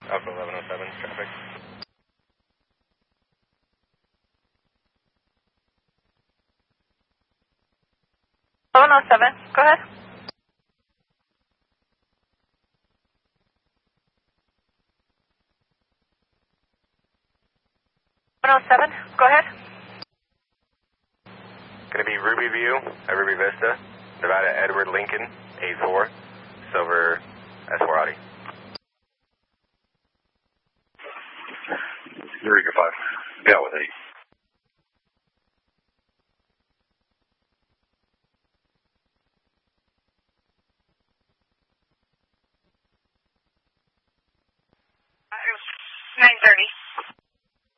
Alpha 1107, traffic. 1107, go ahead. 107, go ahead. Going to be Ruby View at Ruby Vista, Nevada Edward Lincoln, 84, silver S4 Audi. Eureka 5. Yeah, with 8. It was 9:30.